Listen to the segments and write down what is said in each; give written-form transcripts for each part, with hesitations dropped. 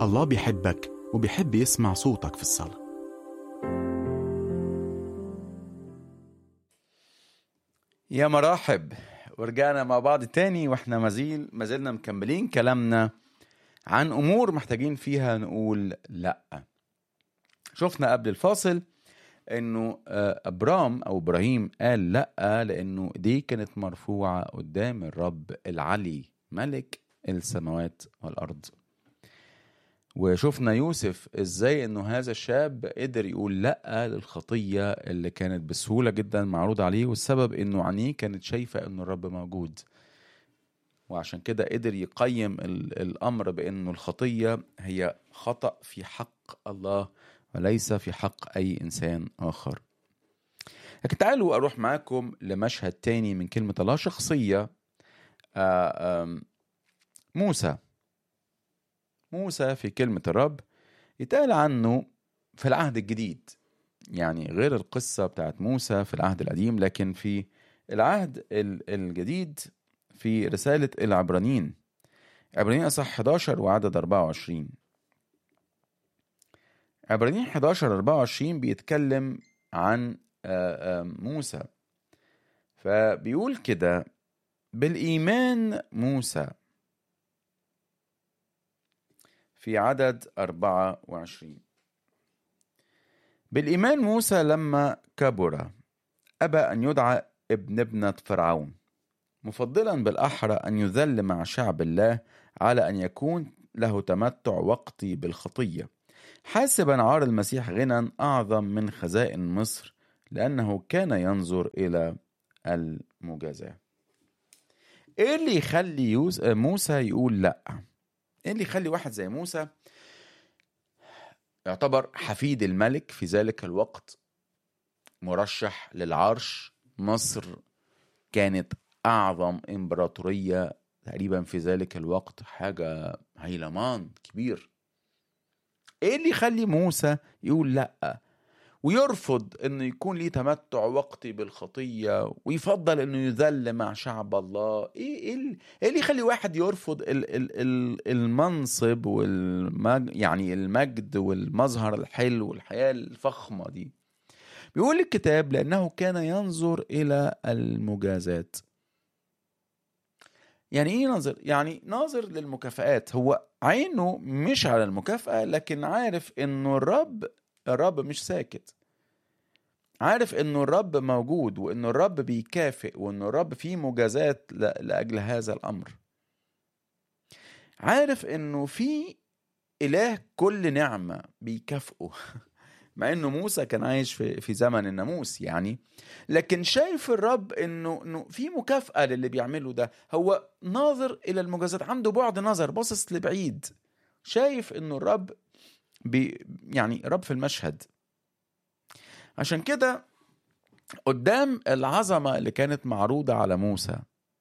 الله بيحبك وبيحب يسمع صوتك في الصلاة. يا مرحب، ورجعنا مع بعض تاني واحنا ما زلنا مكملين كلامنا عن امور محتاجين فيها نقول لا. شفنا قبل الفاصل انه ابراهيم قال لا لانه دي كانت مرفوعة قدام الرب العلي ملك السماوات والارض. وشفنا يوسف ازاي انه هذا الشاب قدر يقول لا للخطية اللي كانت بسهولة جدا معروضة عليه، والسبب انه عينيه كانت شايفة انه الرب موجود، وعشان كده قدر يقيم الامر بانه الخطية هي خطأ في حق الله وليس في حق اي انسان اخر. لكن تعالوا اروح معاكم لمشهد تاني من كلمة الله، شخصية موسى في كلمة الرب يتقال عنه في العهد الجديد، يعني غير القصة بتاعت موسى في العهد القديم، لكن في العهد الجديد في رسالة العبرانيين، عبرانيين أصح 11 وعدد 24. عبرانيين 11-24 بيتكلم عن موسى، فبيقول كده: بالإيمان موسى، في عدد 24، بالإيمان موسى لما كبر أبى أن يدعى ابنة فرعون، مفضلا بالأحرى أن يذل مع شعب الله على أن يكون له تمتع وقتي بالخطية، حاسبا عار المسيح غنى أعظم من خزائن مصر، لأنه كان ينظر إلى المجازاة. إيه اللي يخلي موسى يقول لأ؟ إيه اللي يخلي واحد زي موسى يعتبر حفيد الملك في ذلك الوقت، مرشح للعرش، مصر كانت أعظم إمبراطورية تقريبا في ذلك الوقت، حاجة هيلمان كبير، إيه اللي يخلي موسى يقول لأ ويرفض أنه يكون ليه تمتع وقتي بالخطية ويفضل أنه يذل مع شعب الله؟ إيه اللي يخلي واحد يرفض المنصب يعني المجد والمظهر الحلو والحياة الفخمة دي؟ بيقول الكتاب: لأنه كان ينظر إلى المجازات. يعني إيه نظر؟ يعني ناظر للمكافآت، هو عينه مش على المكافأة، لكن عارف إنه الرب مش ساكت، عارف إنه الرب موجود وإنه الرب بيكافئ وإنه الرب فيه مجازات لأجل هذا الأمر، عارف إنه في إله كل نعمة بيكافئه مع انه موسى كان عايش في زمن الناموس يعني، لكن شايف الرب انه في مكافأة للي بيعمله ده، هو ناظر الى المجازات، عنده بعد نظر، باصص لبعيد، شايف انه الرب يعني رب في المشهد. عشان كده قدام العظمة اللي كانت معروضة على موسى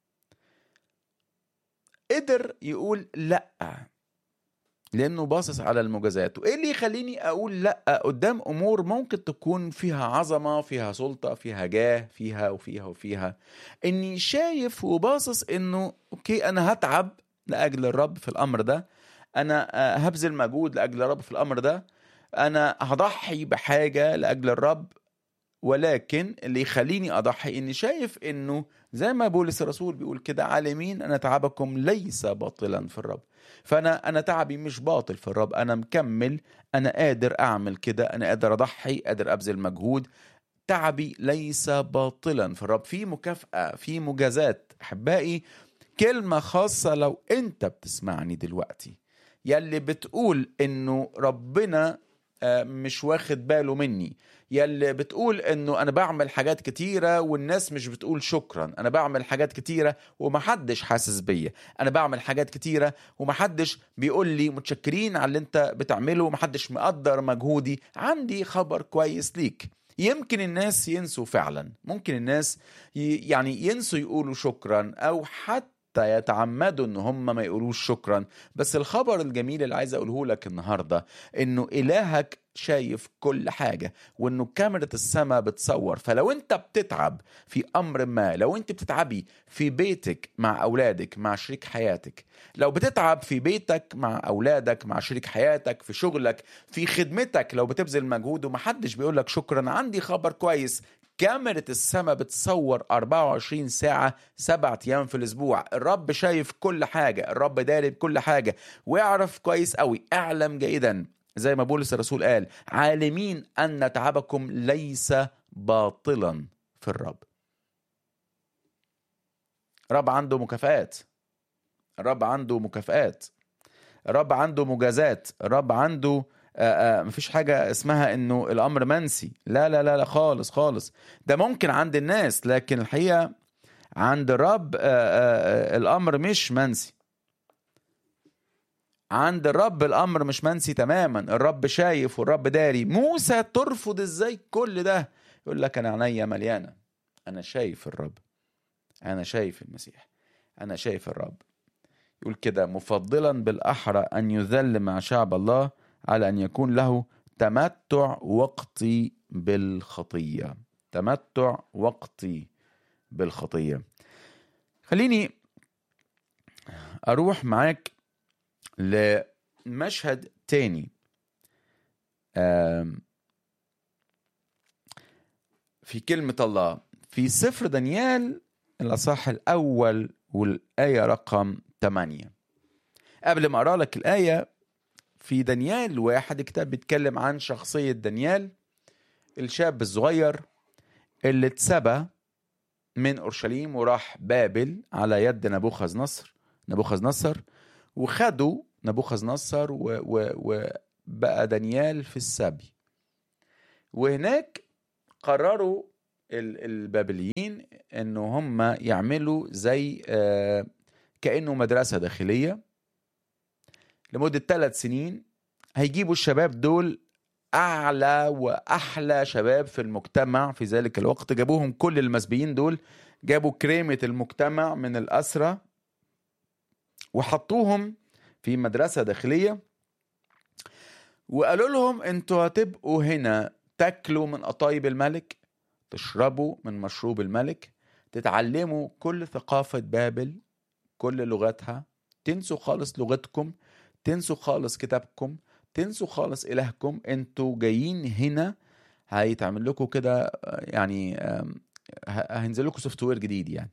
قدر يقول لأ، لأنه باصص على المجازات. وإيه اللي يخليني أقول لأ قدام أمور ممكن تكون فيها عظمة، فيها سلطة، فيها جاه، فيها وفيها وفيها؟ إني شايف وباصص إنه أوكي، أنا هتعب لأجل الرب في الأمر ده، أنا هبذل مجهود لأجل الرب في الأمر ده، أنا هضحي بحاجة لأجل الرب، ولكن اللي يخليني أضحي إني شايف إنه زي ما بولس الرسول بيقول كده: عالمين أن تعبكم ليس باطلا في الرب. فأنا تعبي مش باطل في الرب، أنا مكمل، أنا قادر أعمل كده، أنا قادر أضحي، قادر أبذل مجهود، تعبي ليس باطلا في الرب، في مكافأة، في مجازات. أحبائي، كلمة خاصة لو أنت بتسمعني دلوقتي، يلي بتقول إنه ربنا مش واخد باله مني، يلي بتقول انه انا بعمل حاجات كتيرة والناس مش بتقول شكرا، انا بعمل حاجات كتيرة ومحدش حاسس بيا، انا بعمل حاجات كتيرة ومحدش بيقول لي متشكرين على اللي انت بتعمله، ومحدش مقدر مجهودي، عندي خبر كويس ليك. يمكن الناس ينسوا فعلا، ممكن الناس يعني ينسوا يقولوا شكرا، او حتى حتى يتعمدوا ان هم ما يقولوش شكرا. بس الخبر الجميل اللي عايز اقوله لك النهاردة انه الهك شايف كل حاجة، وانه كاميرا السماء بتصور. فلو انت بتتعب في امر ما، لو انت بتتعبي في بيتك مع اولادك مع شريك حياتك، لو بتتعب في بيتك مع اولادك مع شريك حياتك، في شغلك، في خدمتك، لو بتبذل مجهود ومحدش بيقولك شكرا، عندي خبر كويس: كاميرا السماء بتصور 24 ساعة 7 أيام في الأسبوع. الرب شايف كل حاجة، الرب داري بكل حاجة ويعرف كويس قوي. اعلم جيدا زي ما بولس الرسول قال: عالمين أن تعبكم ليس باطلا في الرب. الرب عنده مكافآت، الرب عنده مكافآت، الرب عنده مجازات، الرب عنده مفيش حاجة اسمها انه الامر منسي. لا لا لا لا خالص خالص. ده ممكن عند الناس، لكن الحقيقة عند الرب الامر مش منسي. عند الرب الامر مش منسي تماما. الرب شايف والرب داري. موسى ترفض ازاي كل ده؟ يقول لك انا عينيا مليانة، انا شايف الرب، انا شايف المسيح، انا شايف الرب. يقول كده: مفضلا بالأحرى أن يذل مع شعب الله على أن يكون له تمتع وقتي بالخطية. تمتع وقتي بالخطية. خليني أروح معاك لمشهد تاني في كلمة الله في سفر دانيال الأصحاح الأول والآية رقم 8. قبل ما أقرأ لك الآية، في دانيال 1 الكتاب بيتكلم عن شخصية دانيال الشاب الصغير اللي اتسبى من أورشليم وراح بابل على يد نبوخذ نصر، وخدوا نبوخذ نصر وبقى دانيال في السبي. وهناك قرروا البابليين انه هم يعملوا زي كأنه مدرسة داخلية لمدة 3 سنين. هيجيبوا الشباب دول أعلى وأحلى شباب في المجتمع في ذلك الوقت. جابوهم كل المسبيين دول، جابوا كريمة المجتمع من الأسرة وحطوهم في مدرسة داخلية، وقالوا لهم انتوا هتبقوا هنا تاكلوا من قطايب الملك، تشربوا من مشروب الملك، تتعلموا كل ثقافة بابل كل لغتها، تنسوا خالص لغتكم، تنسوا خالص كتابكم، تنسوا خالص إلهكم. انتوا جايين هنا هيتعمل لكم كده يعني هينزل لكم سوفت وير جديد. يعني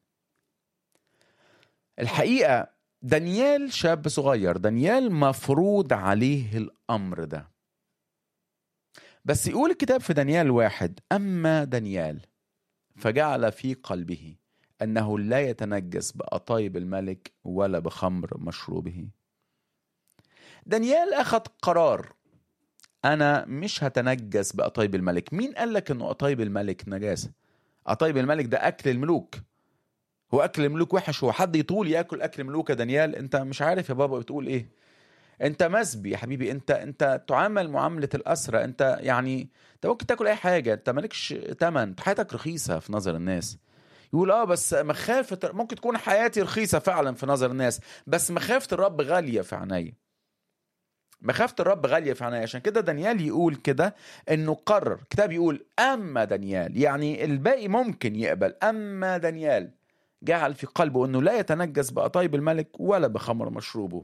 الحقيقة دانيال شاب صغير، دانيال مفروض عليه الأمر ده. بس يقول الكتاب في دانيال 1: أما دانيال فجعل في قلبه أنه لا يتنجس بقطايب الملك ولا بخمر مشروبه. دانيال أخذ قرار: أنا مش هتنجس بقطايب الملك. مين قال لك أنه قطايب الملك نجاسة؟ قطايب الملك ده أكل الملوك. هو أكل الملوك وحش؟ هو حد يطول يأكل أكل ملوك يا دانيال؟ أنت مش عارف يا بابا بتقول إيه. أنت مسبي يا حبيبي، أنت تعامل معاملة الأسرة. أنت يعني أنت ممكن تأكل أي حاجة، أنت مالكش تمن، حياتك رخيصة في نظر الناس. يقول بس مخافة، ممكن تكون حياتي رخيصة فعلا في نظر الناس، بس مخافة الرب غالية في عيني. مخافة الرب غالية في عيني. عشان كده دانيال يقول كده انه قرر. كتاب يقول اما دانيال، يعني الباقي ممكن يقبل، اما دانيال جعل في قلبه انه لا يتنجس بقطايب الملك ولا بخمر مشروبه.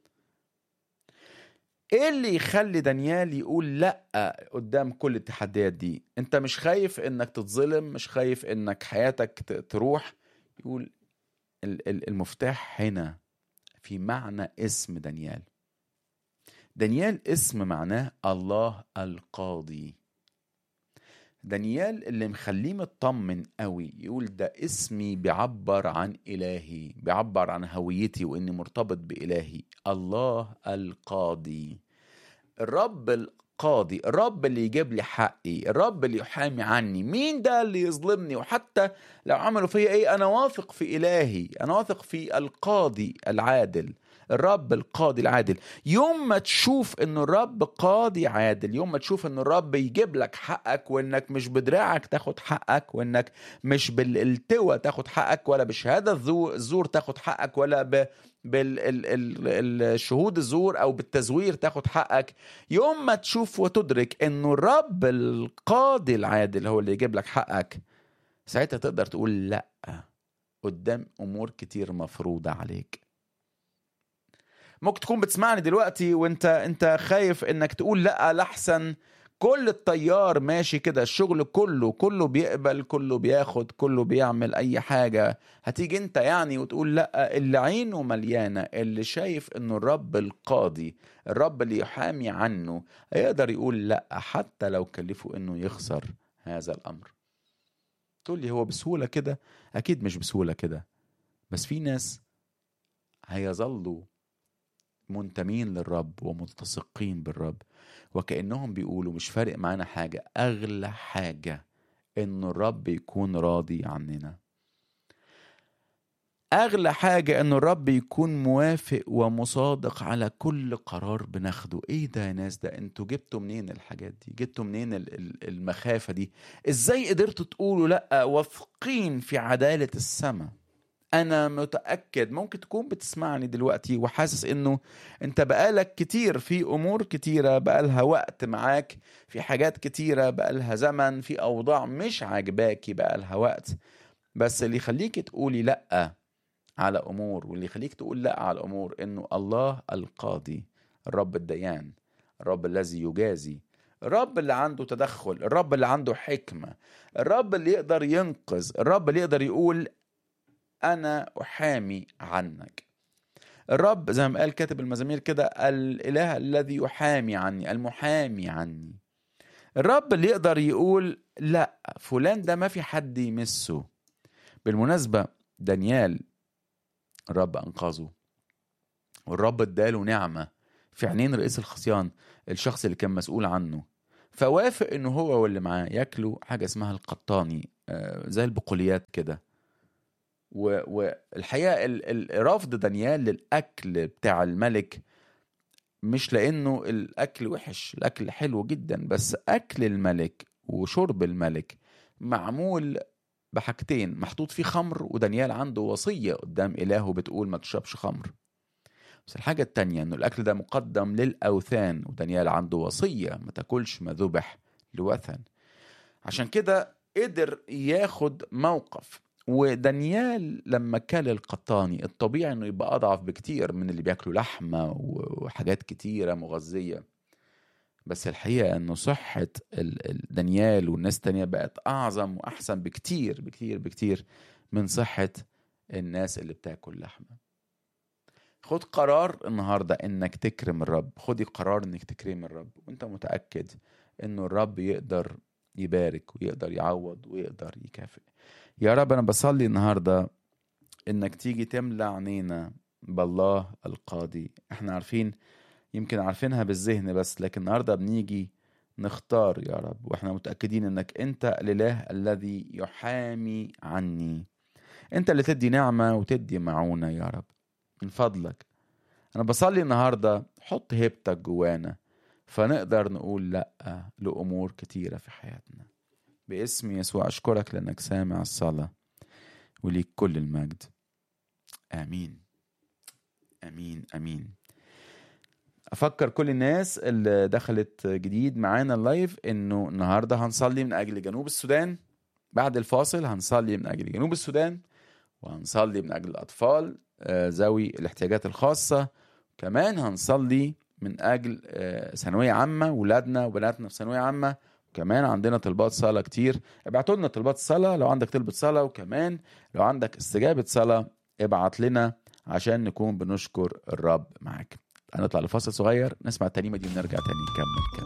ايه اللي يخلي دانيال يقول لا قدام كل التحديات دي؟ انت مش خايف انك تتظلم؟ مش خايف انك حياتك تروح؟ يقول المفتاح هنا في معنى اسم دانيال. دانيال اسم معناه الله القاضي. دانيال اللي مخليه مطمن قوي يقول ده اسمي بيعبر عن إلهي، بيعبر عن هويتي وإني مرتبط بإلهي. الله القاضي، الرب القاضي، الرب اللي يجيب لي حقي، الرب اللي يحامي عني. مين ده اللي يظلمني؟ وحتى لو عملوا فيا ايه، انا واثق في إلهي، انا واثق في القاضي العادل، الرب القاضي العادل. يوم ما تشوف انه الرب قاضي عادل، يوم ما تشوف انه الرب يجيب لك حقك، وانك مش بدراعك تاخد حقك، وانك مش بالالتوى تاخد حقك، ولا بشهادة الزور تاخد حقك، ولا بالشهود الزور او بالتزوير تاخد حقك. يوم ما تشوف وتدرك انه الرب القاضي العادل هو اللي يجيب لك حقك، ساعتها تقدر تقول لا قدام امور كتير مفروضة عليك. ممكن تكون بتسمعني دلوقتي وانت خايف انك تقول لا لحسن كل التيار ماشي كده، الشغل كله بيقبل، كله بياخد، كله بيعمل اي حاجة. هتيجي انت يعني وتقول لا؟ اللي عينه مليانة، اللي شايف انه الرب القاضي، الرب اللي يحامي عنه، هيقدر يقول لا حتى لو كلفه انه يخسر هذا الامر. تقول لي هو بسهولة كده؟ اكيد مش بسهولة كده، بس في ناس هيظلوا منتمين للرب وملتصقين بالرب، وكأنهم بيقولوا مش فارق معانا حاجة، أغلى حاجة إن الرب يكون راضي عننا، أغلى حاجة إن الرب يكون موافق ومصادق على كل قرار بناخده. إيه ده يا ناس؟ ده أنتوا جبتوا منين الحاجات دي؟ جبتوا منين المخافة دي؟ إزاي قدرتوا تقولوا لأ واثقين في عدالة السماء؟ أنا متأكد ممكن تكون بتسمعني دلوقتي وحاسس إنه أنت بقالك كتير في أمور كتيرة بقالها وقت معاك، في حاجات كتيرة بقالها زمن، في أوضاع مش عاجباكي بقالها وقت، بس اللي يخليك تقولي لأ على أمور، واللي يخليك تقول لأ على أمور، إنه الله القاضي، الرب الديان، الرب الذي يجازي، الرب اللي عنده تدخل، الرب اللي عنده حكمة، الرب اللي يقدر ينقذ، الرب اللي يقدر يقول أنا أحامي عنك. الرب زي ما قال كاتب المزامير كده، الإله الذي يحامي عني، المحامي عني. الرب اللي يقدر يقول لا فلان ده ما في حد يمسه. بالمناسبة دانيال الرب أنقذه، والرب اداله نعمة في عينين رئيس الخصيان، الشخص اللي كان مسؤول عنه، فوافق انه هو واللي معاه ياكلوا حاجة اسمها القطاني، زي البقوليات كده. والحقيقة رفض دانيال للأكل بتاع الملك مش لأنه الأكل وحش، الأكل حلو جدا، بس أكل الملك وشرب الملك معمول بحاجتين، محطوط فيه خمر، ودانيال عنده وصية قدام إلهه بتقول ما تشربش خمر. بس الحاجة التانية إنه الأكل ده مقدم للأوثان، ودانيال عنده وصية ما تاكلش ما ذبح لوثن. عشان كده قدر ياخد موقف. ودانيال لما كل القطاني الطبيعي انه يبقى اضعف بكتير من اللي بياكلوا لحمة وحاجات كتيرة مغذية، بس الحقيقة انه صحة دانيال والناس التانية بقت اعظم واحسن بكتير بكتير بكتير من صحة الناس اللي بتاكل لحمة. خد قرار النهاردة انك تكرم الرب، خدي قرار انك تكرم الرب، وانت متأكد انه الرب يقدر يبارك ويقدر يعوض ويقدر يكافئ. يا رب أنا بصلي النهاردة إنك تيجي تملى عينينا بالله القاضي. إحنا عارفين، يمكن عارفينها بالذهن بس، لكن النهاردة بنيجي نختار يا رب، وإحنا متأكدين إنك أنت الإله الذي يحامي عني، أنت اللي تدي نعمة وتدي معونة يا رب. من فضلك أنا بصلي النهاردة حط هيبتك جوانا فنقدر نقول لأ لأمور كتيرة في حياتنا. باسم يسوع أشكرك لأنك سامع الصلاة، وليك كل المجد. آمين آمين آمين. أفكر كل الناس اللي دخلت جديد معانا اللايف إنه النهاردة هنصلي من أجل جنوب السودان. بعد الفاصل هنصلي من أجل جنوب السودان، وهنصلي من أجل الأطفال ذوي الاحتياجات الخاصة، كمان هنصلي من أجل ثانوية عامة، ولادنا وبناتنا في ثانوية عامة. كمان عندنا طلبات صلاة كتير، ابعتوا لنا طلبات صلاة لو عندك طلبة صلاة، وكمان لو عندك استجابة صلاة ابعت لنا عشان نكون بنشكر الرب معاك. هنطلع لفاصل صغير نسمع الترنيمة دي ونرجع تاني نكمل.